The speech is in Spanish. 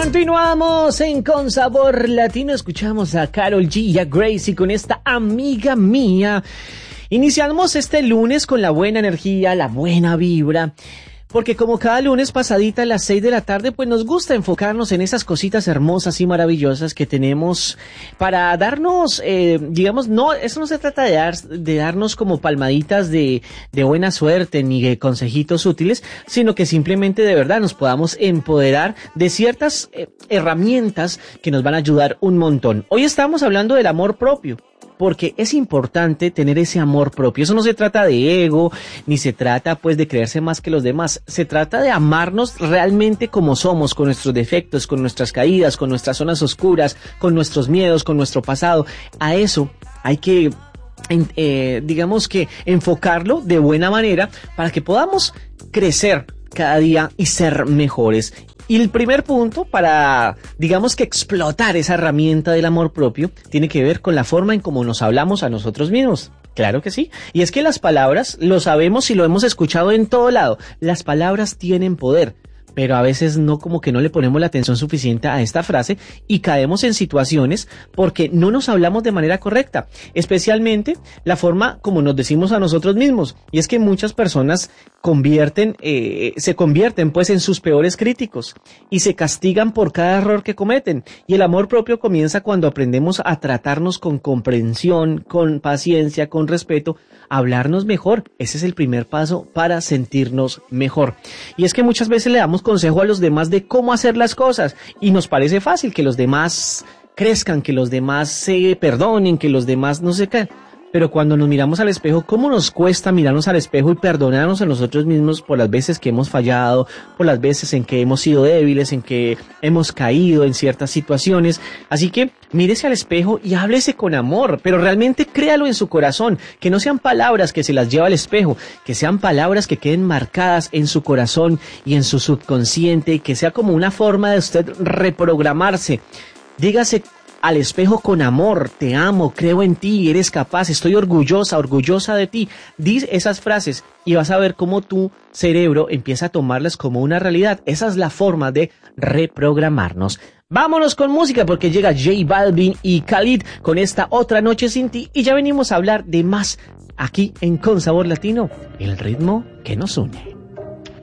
Continuamos en Con Sabor Latino, escuchamos a Karol G y a Gracie con esta amiga mía. Iniciamos este lunes con la buena energía, la buena vibra, porque como cada lunes pasadita a las 6 de la tarde, pues nos gusta enfocarnos en esas cositas hermosas y maravillosas que tenemos para darnos, digamos, no, eso no se trata de darnos como palmaditas de buena suerte ni de consejitos útiles, sino que simplemente de verdad nos podamos empoderar de ciertas herramientas que nos van a ayudar un montón. Hoy estamos hablando del amor propio, porque es importante tener ese amor propio. Eso no se trata de ego, ni se trata pues de creerse más que los demás. Se trata de amarnos realmente como somos, con nuestros defectos, con nuestras caídas, con nuestras zonas oscuras, con nuestros miedos, con nuestro pasado. A eso hay que digamos que enfocarlo de buena manera para que podamos crecer cada día y ser mejores. Y el primer punto para, digamos que explotar esa herramienta del amor propio, tiene que ver con la forma en cómo nos hablamos a nosotros mismos. Claro que sí. Y es que las palabras, lo sabemos y lo hemos escuchado en todo lado, las palabras tienen poder. Pero a veces no, como que no le ponemos la atención suficiente a esta frase y caemos en situaciones porque no nos hablamos de manera correcta, especialmente la forma como nos decimos a nosotros mismos. Y es que muchas personas se convierten pues en sus peores críticos y se castigan por cada error que cometen. Y el amor propio comienza cuando aprendemos a tratarnos con comprensión, con paciencia, con respeto, a hablarnos mejor. Ese es el primer paso para sentirnos mejor. Y es que muchas veces le damos consejo a los demás de cómo hacer las cosas y nos parece fácil que los demás crezcan, que los demás se perdonen, que los demás no se caen. Pero cuando nos miramos al espejo, ¿cómo nos cuesta mirarnos al espejo y perdonarnos a nosotros mismos por las veces que hemos fallado, por las veces en que hemos sido débiles, en que hemos caído en ciertas situaciones? Así que mírese al espejo y háblese con amor, pero realmente créalo en su corazón, que no sean palabras que se las lleva al espejo, que sean palabras que queden marcadas en su corazón y en su subconsciente, y que sea como una forma de usted reprogramarse. Dígase al espejo con amor: te amo, creo en ti, eres capaz, estoy orgullosa de ti. Di esas frases y vas a ver cómo tu cerebro empieza a tomarlas como una realidad. Esa es la forma de reprogramarnos. Vámonos con música porque llega J Balvin y Khalid con esta Otra Noche Sin Ti y ya venimos a hablar de más aquí en Con Sabor Latino, el ritmo que nos une.